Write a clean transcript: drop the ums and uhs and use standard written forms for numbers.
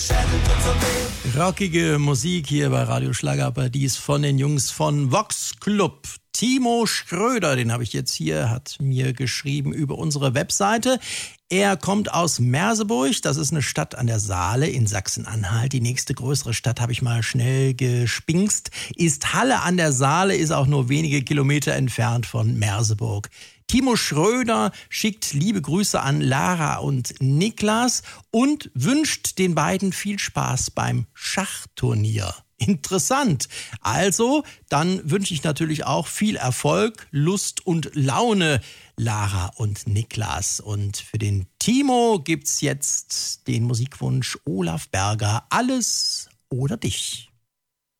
Rockige Musik hier bei Radio Schlagerparadies von den Jungs von Vox Club. Timo Schröder, den habe ich jetzt hier, hat mir geschrieben über unsere Webseite. Er kommt aus Merseburg, das ist eine Stadt an der Saale in Sachsen-Anhalt. Die nächste größere Stadt, habe ich mal schnell gespingst, ist Halle an der Saale, ist auch nur wenige Kilometer entfernt von Merseburg. Timo Schröder schickt liebe Grüße an Lara und Niklas und wünscht den beiden viel Spaß beim Schachturnier. Interessant. Also, dann wünsche ich natürlich auch viel Erfolg, Lust und Laune, Lara und Niklas. Und für den Timo gibt's jetzt den Musikwunsch Olaf Berger, Alles oder dich.